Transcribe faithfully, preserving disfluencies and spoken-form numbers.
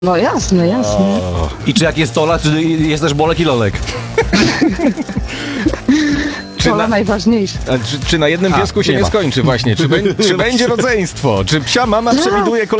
No jasne, jasne. O. I czy jak jest Tola, czy jest też Bolek i Lolek? Czy To na, najważniejsze. a czy, czy na jednym A, piesku się nie nie, ma. skończy właśnie? Czy, bę, czy będzie rodzeństwo? Czy psia mama przewiduje kolejne